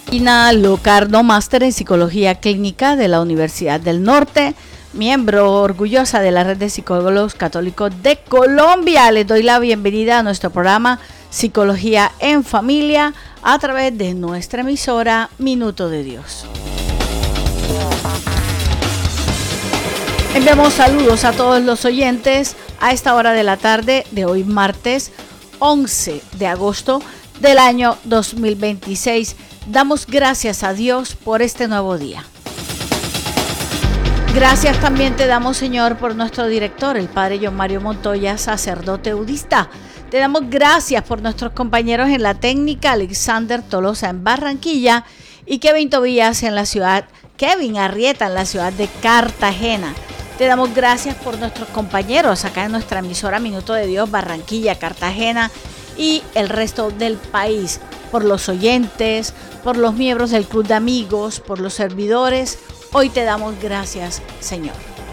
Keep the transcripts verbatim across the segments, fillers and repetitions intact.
Ina Locarno, máster en Psicología Clínica de la Universidad del Norte, miembro orgullosa de la Red de Psicólogos Católicos de Colombia. Les doy la bienvenida a nuestro programa Psicología en Familia a través de nuestra emisora Minuto de Dios. Enviamos saludos a todos los oyentes a esta hora de la tarde de hoy, martes once de agosto del año dos mil veintiséis. Damos gracias a Dios por este nuevo día. Gracias también te damos, Señor, por nuestro director, el Padre John Mario Montoya, sacerdote budista. Te damos gracias por nuestros compañeros en la técnica, Alexander Tolosa en Barranquilla y Kevin Tobías en la ciudad, Kevin Arrieta en la ciudad de Cartagena. Te damos gracias por nuestros compañeros acá en nuestra emisora Minuto de Dios, Barranquilla, Cartagena y el resto del país, por los oyentes, por los miembros del club de amigos, por los servidores. Hoy te damos gracias, Señor.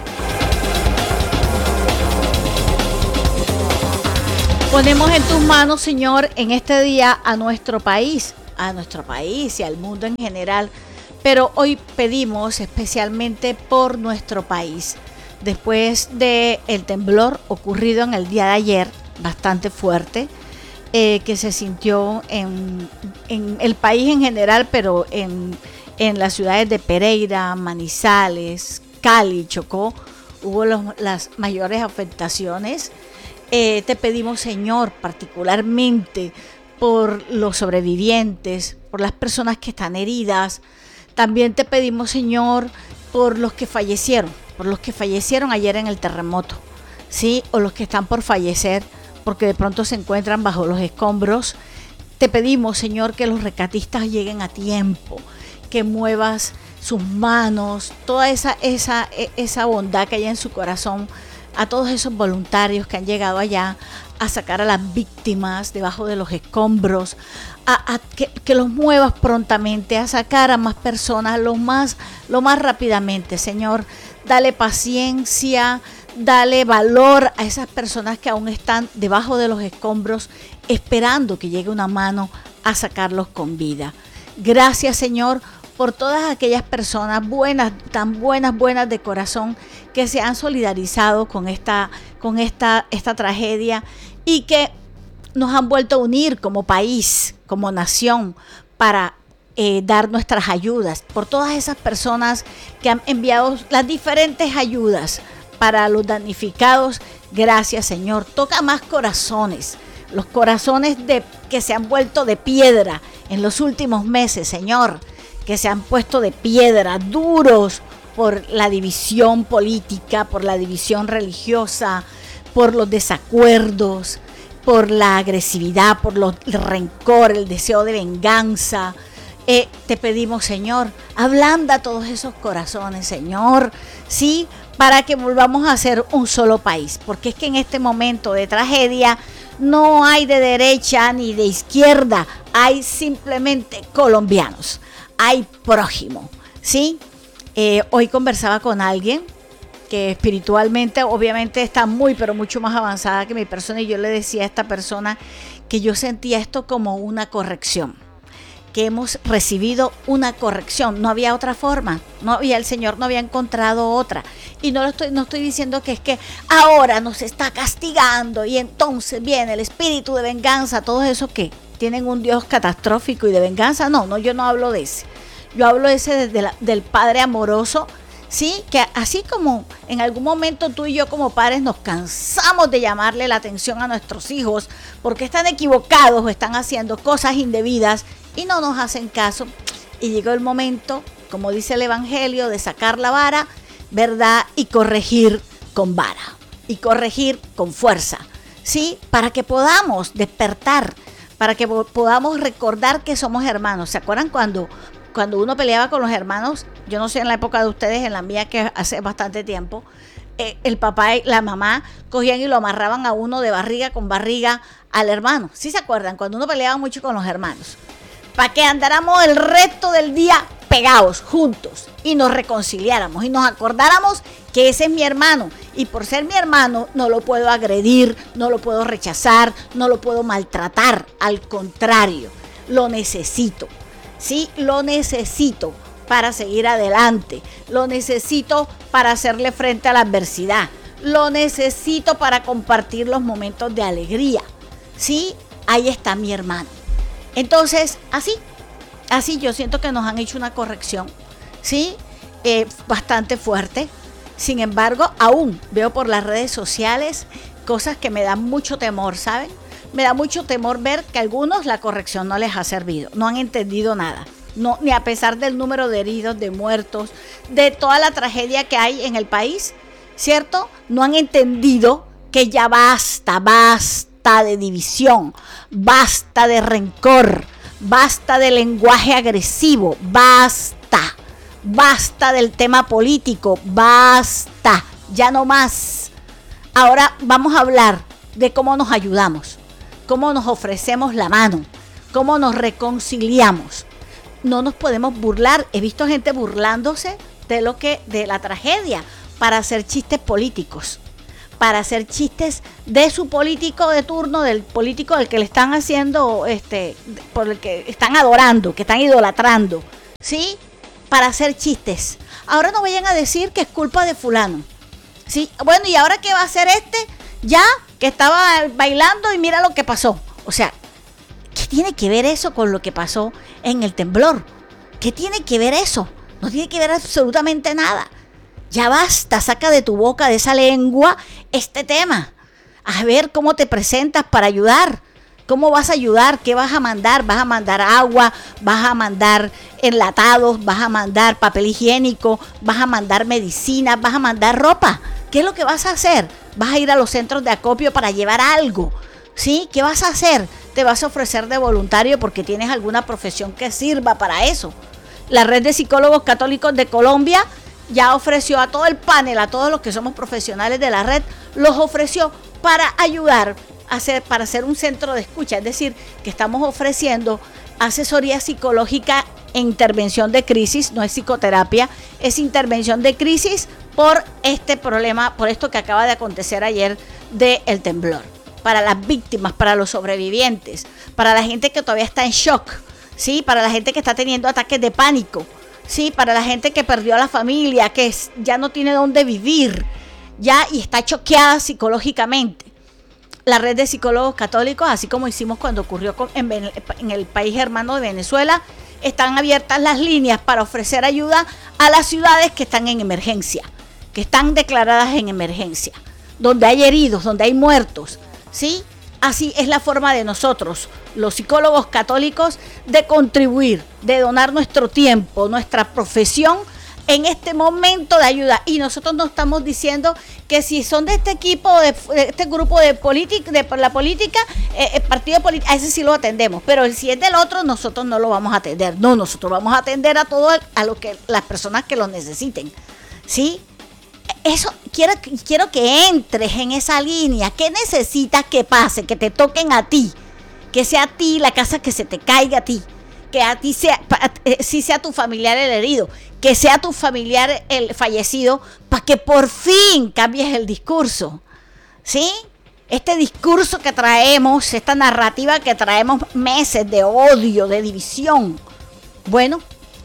Ponemos en tus manos, Señor, en este día a nuestro país, a nuestro país y al mundo en general, pero hoy pedimos especialmente por nuestro país. Después del temblor ocurrido en el día de ayer, bastante fuerte, eh, que se sintió en, en el país en general, pero en, en las ciudades de Pereira, Manizales, Cali, Chocó, hubo los, las mayores afectaciones. Eh, te pedimos, Señor, particularmente por los sobrevivientes, por las personas que están heridas. También te pedimos, Señor, por los que fallecieron, por los que fallecieron ayer en el terremoto, ¿sí? O los que están por fallecer porque de pronto se encuentran bajo los escombros. Te pedimos, Señor, que los rescatistas lleguen a tiempo, que muevas sus manos, toda esa, esa, esa bondad que hay en su corazón, a todos esos voluntarios que han llegado allá a sacar a las víctimas debajo de los escombros, a, a que, que los muevas prontamente, a sacar a más personas lo más, lo más rápidamente, Señor. Dale paciencia, dale valor a esas personas que aún están debajo de los escombros, esperando que llegue una mano a sacarlos con vida. Gracias, Señor, por todas aquellas personas buenas, tan buenas, buenas de corazón, que se han solidarizado con esta, con esta, esta tragedia y que nos han vuelto a unir como país, como nación, para eh, dar nuestras ayudas. Por todas esas personas que han enviado las diferentes ayudas para los damnificados, gracias, Señor. Toca más corazones, los corazones de, que se han vuelto de piedra en los últimos meses, Señor, que se han puesto de piedra, duros por la división política, por la división religiosa, por los desacuerdos, por la agresividad, por los, el rencor, el deseo de venganza. Eh, te pedimos, Señor, ablanda todos esos corazones, Señor, sí, para que volvamos a ser un solo país, porque es que en este momento de tragedia no hay de derecha ni de izquierda, hay simplemente colombianos, hay prójimo, ¿sí? Eh, hoy conversaba con alguien que espiritualmente obviamente está muy, pero mucho más avanzada que mi persona, y yo le decía a esta persona que yo sentía esto como una corrección, que hemos recibido una corrección, no había otra forma, no había, el Señor no había encontrado otra, y no lo estoy, no estoy diciendo que es que ahora nos está castigando y entonces viene el espíritu de venganza, todos esos que tienen un Dios catastrófico y de venganza. No, no, yo no hablo de ese. Yo hablo de ese desde la, del Padre amoroso, ¿sí? Que así como en algún momento tú y yo como padres nos cansamos de llamarle la atención a nuestros hijos porque están equivocados o están haciendo cosas indebidas y no nos hacen caso. Y llegó el momento, como dice el Evangelio, de sacar la vara, ¿verdad? Y corregir con vara. Y corregir con fuerza, ¿sí? Para que podamos despertar, para que podamos recordar que somos hermanos. ¿Se acuerdan cuando, cuando uno peleaba con los hermanos? Yo no sé en la época de ustedes, en la mía que hace bastante tiempo, eh, el papá y la mamá cogían y lo amarraban a uno de barriga con barriga al hermano. ¿Sí se acuerdan? Cuando uno peleaba mucho con los hermanos. Para que andáramos el resto del día pegados, juntos, y nos reconciliáramos y nos acordáramos que ese es mi hermano, y por ser mi hermano no lo puedo agredir, no lo puedo rechazar, no lo puedo maltratar, al contrario, lo necesito. Sí, lo necesito para seguir adelante, lo necesito para hacerle frente a la adversidad, lo necesito para compartir los momentos de alegría. Sí, ahí está mi hermano. Entonces, así, así yo siento que nos han hecho una corrección, sí, eh, bastante fuerte. Sin embargo, aún veo por las redes sociales cosas que me dan mucho temor, ¿saben? Me da mucho temor ver que a algunos la corrección no les ha servido, no han entendido nada. No, ni a pesar del número de heridos, de muertos, de toda la tragedia que hay en el país, ¿cierto? No han entendido que ya basta, basta de división, basta de rencor, basta de lenguaje agresivo, basta, basta del tema político, basta, ya no más. Ahora vamos a hablar de cómo nos ayudamos, cómo nos ofrecemos la mano, cómo nos reconciliamos. No nos podemos burlar. He visto gente burlándose de lo que, de la tragedia, para hacer chistes políticos, para hacer chistes de su político de turno, del político del que le están haciendo, este, por el que están adorando, que están idolatrando, ¿sí? Para hacer chistes. Ahora no vayan a decir que es culpa de fulano, ¿sí? Bueno, ¿y ahora qué va a hacer este? Ya que estaba bailando y mira lo que pasó. O sea, ¿qué tiene que ver eso con lo que pasó en el temblor? ¿Qué tiene que ver eso? No tiene que ver absolutamente nada. Ya basta, saca de tu boca, de esa lengua, este tema. A ver cómo te presentas para ayudar. ¿Cómo vas a ayudar? ¿Qué vas a mandar? ¿Vas a mandar agua? ¿Vas a mandar enlatados? ¿Vas a mandar papel higiénico? ¿Vas a mandar medicinas? ¿Vas a mandar ropa? ¿Qué es lo que vas a hacer? ¿Vas a ir a los centros de acopio para llevar algo? ¿Sí? ¿Qué vas a hacer? ¿Te vas a ofrecer de voluntario porque tienes alguna profesión que sirva para eso? La Red de Psicólogos Católicos de Colombia ya ofreció a todo el panel, a todos los que somos profesionales de la red, los ofreció para ayudar a hacer, para hacer un centro de escucha. Es decir, que estamos ofreciendo asesoría psicológica e intervención de crisis, no es psicoterapia, es intervención de crisis por este problema, por esto que acaba de acontecer ayer del temblor. Para las víctimas, para los sobrevivientes, para la gente que todavía está en shock, ¿sí? Para la gente que está teniendo ataques de pánico, ¿sí? Para la gente que perdió a la familia, que es, ya no tiene dónde vivir, ya y está choqueada psicológicamente. La Red de Psicólogos Católicos, así como hicimos cuando ocurrió con, en, en el país hermano de Venezuela, están abiertas las líneas para ofrecer ayuda a las ciudades que están en emergencia, que están declaradas en emergencia, donde hay heridos, donde hay muertos, ¿sí? Así es la forma de nosotros, los psicólogos católicos, de contribuir, de donar nuestro tiempo, nuestra profesión en este momento de ayuda. Y nosotros no estamos diciendo que si son de este equipo, de, de este grupo de, política, de la política, eh, el partido político, a ese sí lo atendemos. Pero si es del otro, nosotros no lo vamos a atender. No, nosotros vamos a atender a todas a lo que, las personas que lo necesiten, ¿sí? Eso, quiero, quiero que entres en esa línea. ¿Qué necesitas que pase? Que te toquen a ti. Que sea a ti la casa que se te caiga a ti. Que a ti sea, eh, si sea tu familiar el herido. Que sea tu familiar el fallecido. Para que por fin cambies el discurso. ¿Sí? Este discurso que traemos, esta narrativa que traemos meses de odio, de división. Bueno,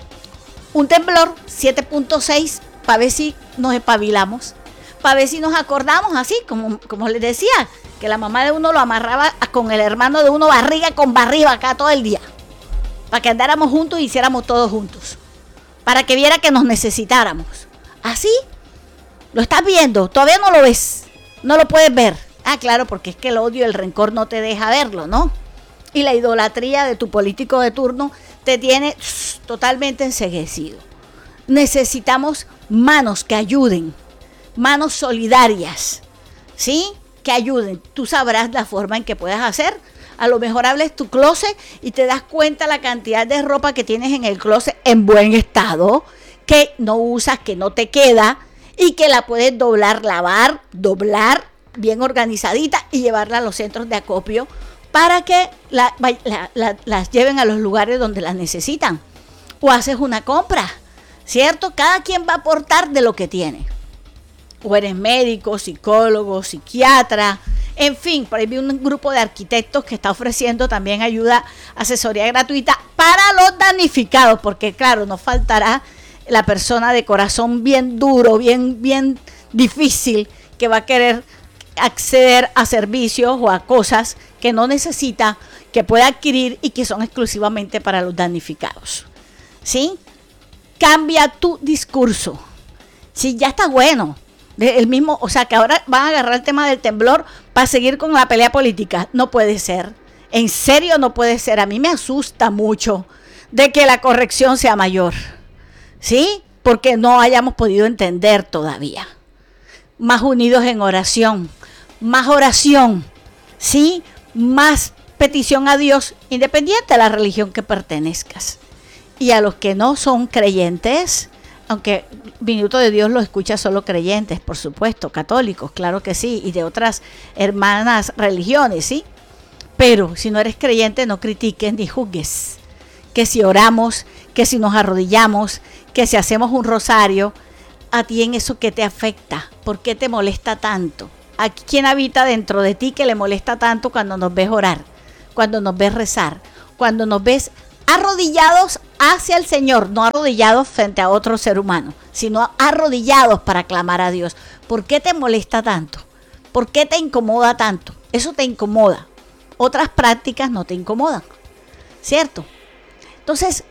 un temblor siete punto seis. Para ver si nos espabilamos, para ver si nos acordamos así, como, como les decía, que la mamá de uno lo amarraba con el hermano de uno barriga con barriga acá todo el día, para que andáramos juntos y hiciéramos todos juntos, para que viera que nos necesitáramos. Así, lo estás viendo, todavía no lo ves, no lo puedes ver. Ah, claro, porque es que el odio, el rencor no te deja verlo, ¿no? Y la idolatría de tu político de turno te tiene totalmente enceguecido. Necesitamos manos que ayuden, manos solidarias, ¿sí? Que ayuden. Tú sabrás la forma en que puedes hacer. A lo mejor hables tu closet y te das cuenta la cantidad de ropa que tienes en el closet en buen estado, que no usas, que no te queda y que la puedes doblar, lavar, doblar bien organizadita y llevarla a los centros de acopio para que la, la, la, las lleven a los lugares donde las necesitan. O haces una compra, ¿cierto? Cada quien va a aportar de lo que tiene. O eres médico, psicólogo, psiquiatra, En fin, por ahí vi un grupo de arquitectos que está ofreciendo también ayuda, asesoría gratuita para los damnificados, porque claro, no faltará la persona de corazón bien duro, bien, bien difícil, que va a querer acceder a servicios o a cosas que no necesita, que puede adquirir y que son exclusivamente para los damnificados. ¿Sí? Cambia tu discurso. Sí, ya está bueno. El mismo, o sea, que ahora van a agarrar el tema del temblor para seguir con la pelea política. No puede ser. En serio no puede ser. A mí me asusta mucho de que la corrección sea mayor. ¿Sí? Porque no hayamos podido entender todavía. Más unidos en oración. Más oración. ¿Sí? Más petición a Dios, independiente de la religión que pertenezcas. Y a los que no son creyentes, aunque Minuto de Dios lo escucha solo creyentes, por supuesto, católicos, claro que sí, y de otras hermanas religiones, ¿sí? Pero si no eres creyente, no critiques ni juzgues. Que si oramos, que si nos arrodillamos, que si hacemos un rosario, a ti en eso ¿qué te afecta? ¿Por qué te molesta tanto? ¿A quién habita dentro de ti que le molesta tanto cuando nos ves orar, cuando nos ves rezar, cuando nos ves arrodillados hacia el Señor, no arrodillados frente a otro ser humano, sino arrodillados para clamar a Dios? ¿Por qué te molesta tanto? ¿Por qué te incomoda tanto? Eso te incomoda. Otras prácticas no te incomodan, ¿cierto? Entonces,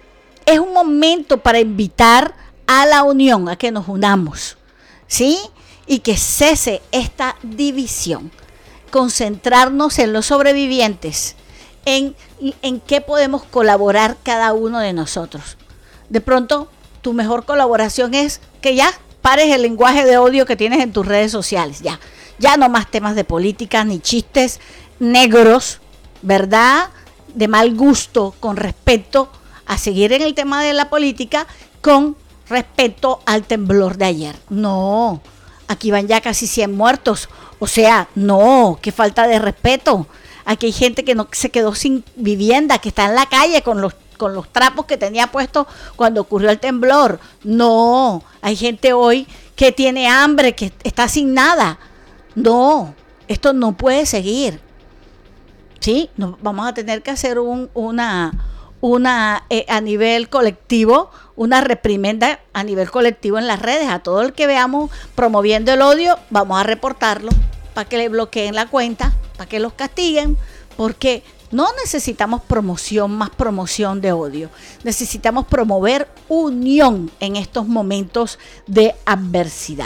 es un momento para invitar a la unión, a que nos unamos, ¿sí? Y que cese esta división. Concentrarnos en los sobrevivientes, en, en qué podemos colaborar cada uno de nosotros. De pronto, tu mejor colaboración es que ya pares el lenguaje de odio que tienes en tus redes sociales. Ya, ya no más temas de política ni chistes negros, ¿verdad? De mal gusto con respecto a seguir en el tema de la política con respecto al temblor de ayer. No, aquí van ya casi cien muertos. O sea, no, qué falta de respeto. Aquí hay gente que no se quedó sin vivienda, que está en la calle con los, con los trapos que tenía puestos cuando ocurrió el temblor. No, hay gente hoy que tiene hambre, que está sin nada. No, esto no puede seguir. Sí, nos vamos a tener que hacer un, una, una eh, a nivel colectivo, una reprimenda a nivel colectivo en las redes. A todo el que veamos promoviendo el odio, vamos a reportarlo para que le bloqueen la cuenta, para que los castiguen, porque no necesitamos promoción, más promoción de odio. Necesitamos promover unión en estos momentos de adversidad.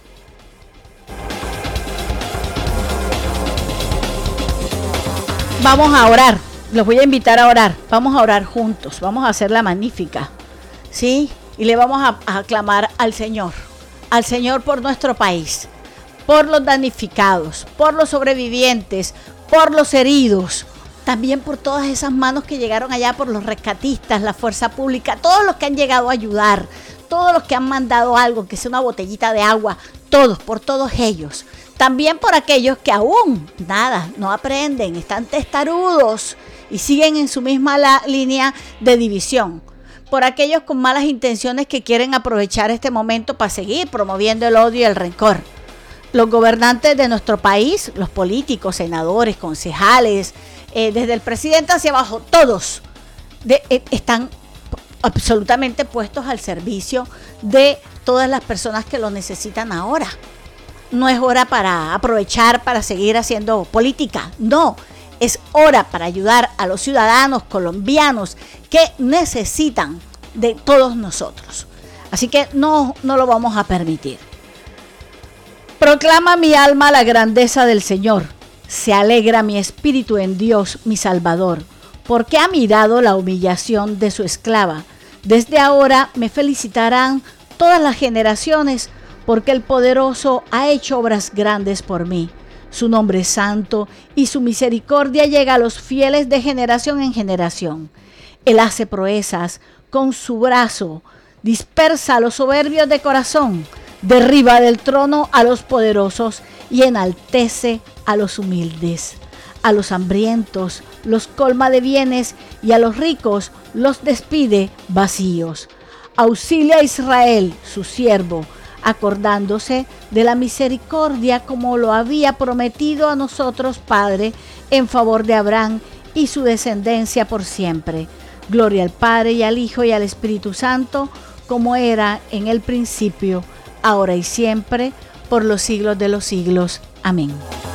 Vamos a orar, los voy a invitar a orar, vamos a orar juntos, vamos a hacer la magnífica, ¿sí? Y le vamos a, a aclamar al Señor, al Señor por nuestro país, por los damnificados, por los sobrevivientes, por los heridos, también por todas esas manos que llegaron allá, por los rescatistas, la fuerza pública, todos los que han llegado a ayudar, todos los que han mandado algo, que sea una botellita de agua, todos, por todos ellos. También por aquellos que aún nada, no aprenden, están testarudos y siguen en su misma la, línea de división. Por aquellos con malas intenciones que quieren aprovechar este momento para seguir promoviendo el odio y el rencor. Los gobernantes de nuestro país, los políticos, senadores, concejales, eh, desde el presidente hacia abajo, todos de, eh, están absolutamente puestos al servicio de todas las personas que lo necesitan ahora. No es hora para aprovechar, para seguir haciendo política, no, es hora para ayudar a los ciudadanos colombianos que necesitan de todos nosotros. Así que no, no lo vamos a permitir. Proclama mi alma la grandeza del Señor, se alegra mi espíritu en Dios mi Salvador, porque ha mirado la humillación de su esclava. Desde ahora me felicitarán todas las generaciones, porque el poderoso ha hecho obras grandes por mí. Su nombre es santo y su misericordia llega a los fieles de generación en generación. Él hace proezas con su brazo, dispersa a los soberbios de corazón, derriba del trono a los poderosos y enaltece a los humildes. A los hambrientos los colma de bienes y a los ricos los despide vacíos. Auxilia a Israel, su siervo, acordándose de la misericordia como lo había prometido a nosotros, Padre, en favor de Abraham y su descendencia por siempre. Gloria al Padre y al Hijo y al Espíritu Santo, como era en el principio, ahora y siempre, por los siglos de los siglos. Amén.